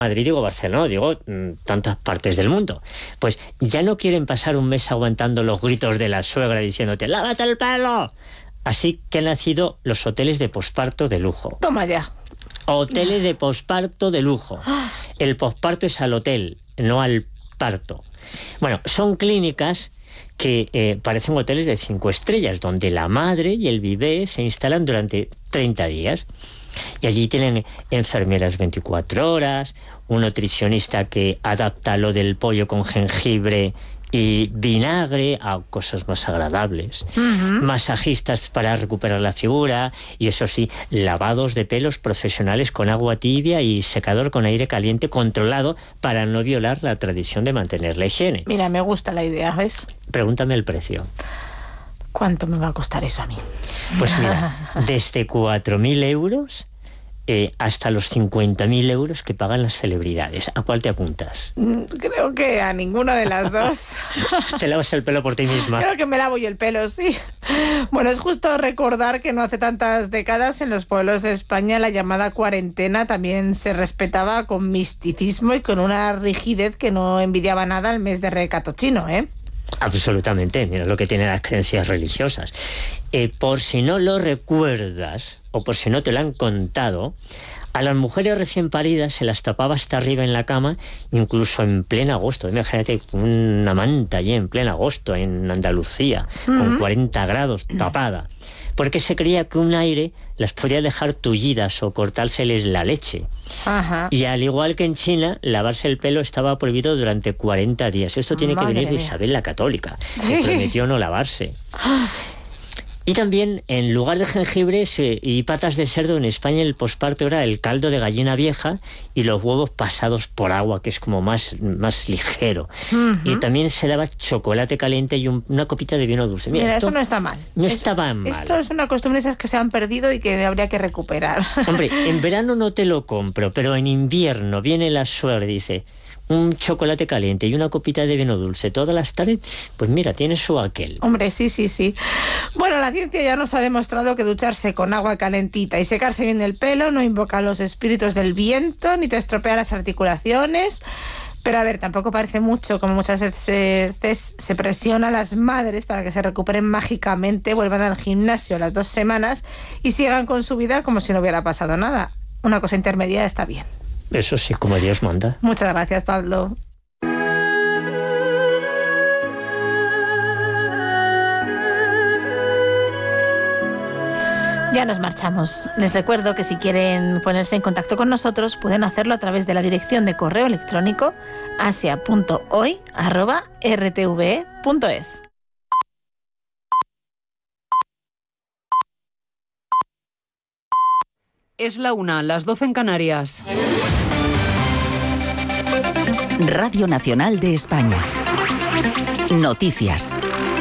Madrid, digo Barcelona, digo tantas partes del mundo. Pues ya no quieren pasar un mes aguantando los gritos de la suegra diciéndote ¡lávate el pelo! Así que han nacido los hoteles de posparto de lujo. Toma ya. Hoteles de posparto de lujo. El posparto es al hotel, no al parto. Bueno, son clínicas que parecen hoteles de 5 estrellas, donde la madre y el bebé se instalan durante 30 días. Y allí tienen enfermeras 24 horas, un nutricionista que adapta lo del pollo con jengibre y vinagre a cosas más agradables, masajistas para recuperar la figura y, eso sí, lavados de pelos profesionales con agua tibia y secador con aire caliente controlado para no violar la tradición de mantener la higiene. Mira, me gusta la idea, ¿ves? Pregúntame el precio. ¿Cuánto me va a costar eso a mí? Pues mira, desde 4.000 euros hasta los 50.000 euros que pagan las celebridades. ¿A cuál te apuntas? Creo que a ninguna de las dos. ¿Te lavas el pelo por ti misma? Creo que me lavo yo el pelo, sí. Bueno, es justo recordar que no hace tantas décadas en los pueblos de España la llamada cuarentena también se respetaba con misticismo y con una rigidez que no envidiaba nada al mes de Recato chino, ¿eh? Absolutamente, mira lo que tienen las creencias religiosas. Por si no lo recuerdas, o por si no te lo han contado, a las mujeres recién paridas se las tapaba hasta arriba en la cama, incluso en pleno agosto. Imagínate una manta allí en pleno agosto, en Andalucía, con 40 grados, tapada. Porque se creía que un aire las podía dejar tullidas o cortárseles la leche. Ajá. Y al igual que en China, lavarse el pelo estaba prohibido durante 40 días. Esto tiene que venir de Isabel la Católica, que prometió no lavarse. Y también, en lugar de jengibre y patas de cerdo, en España el posparto era el caldo de gallina vieja y los huevos pasados por agua, que es como más ligero. Y también se daba chocolate caliente y una copita de vino dulce. Mira, esto no está mal. No estaba mal. Esto es una costumbre esas que se han perdido y que habría que recuperar. Hombre, en verano no te lo compro, pero en invierno viene la suegra y dice: un chocolate caliente y una copita de vino dulce todas las tardes, pues mira, tiene su aquel. Hombre, sí. Bueno, la ciencia ya nos ha demostrado que ducharse con agua calentita y secarse bien el pelo no invoca a los espíritus del viento ni te estropea las articulaciones. Pero a ver, tampoco parece mucho, como muchas veces se presiona a las madres para que se recuperen mágicamente, vuelvan al gimnasio las 2 semanas y sigan con su vida como si no hubiera pasado nada. Una cosa intermedia está bien. Eso sí, como Dios manda. Muchas gracias, Pablo. Ya nos marchamos. Les recuerdo que si quieren ponerse en contacto con nosotros pueden hacerlo a través de la dirección de correo electrónico asia.hoy@rtve.es. Es la 1, las 12 en Canarias. Radio Nacional de España. Noticias.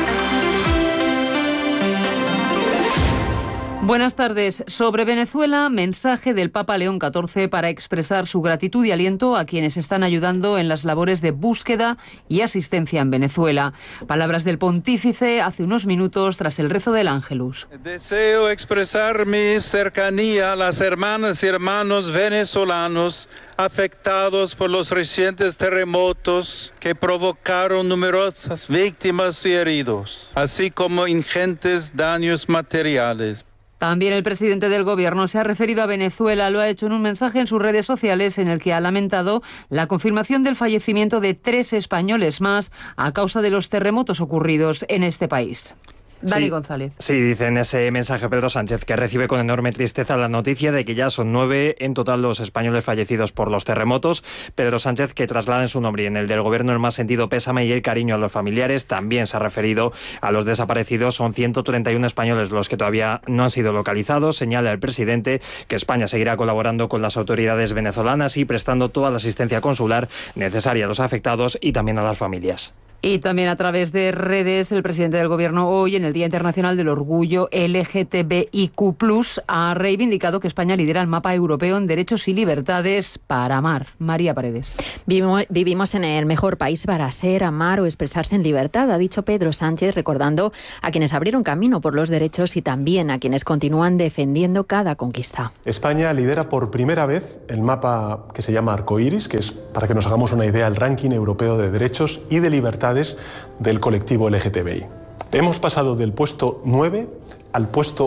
Buenas tardes. Sobre Venezuela, mensaje del Papa León XIV para expresar su gratitud y aliento a quienes están ayudando en las labores de búsqueda y asistencia en Venezuela. Palabras del pontífice hace unos minutos tras el rezo del Ángelus. Deseo expresar mi cercanía a las hermanas y hermanos venezolanos afectados por los recientes terremotos que provocaron numerosas víctimas y heridos, así como ingentes daños materiales. También el presidente del Gobierno se ha referido a Venezuela. Lo ha hecho en un mensaje en sus redes sociales en el que ha lamentado la confirmación del fallecimiento de 3 españoles más a causa de los terremotos ocurridos en este país. Dani González. Sí, dice en ese mensaje Pedro Sánchez que recibe con enorme tristeza la noticia de que ya son 9 en total los españoles fallecidos por los terremotos. Pedro Sánchez, que traslada en su nombre y en el del Gobierno el más sentido pésame y el cariño a los familiares, también se ha referido a los desaparecidos. Son 131 españoles los que todavía no han sido localizados. Señala el presidente que España seguirá colaborando con las autoridades venezolanas y prestando toda la asistencia consular necesaria a los afectados y también a las familias. Y también a través de redes, el presidente del Gobierno hoy, en el Día Internacional del Orgullo LGTBIQ+, ha reivindicado que España lidera el mapa europeo en derechos y libertades para amar. María Paredes. Vivimos en el mejor país para ser, amar o expresarse en libertad, ha dicho Pedro Sánchez, recordando a quienes abrieron camino por los derechos y también a quienes continúan defendiendo cada conquista. España lidera por primera vez el mapa que se llama Arcoiris, que es, para que nos hagamos una idea, el ranking europeo de derechos y de libertades del colectivo LGTBI. Hemos pasado del puesto 9 al puesto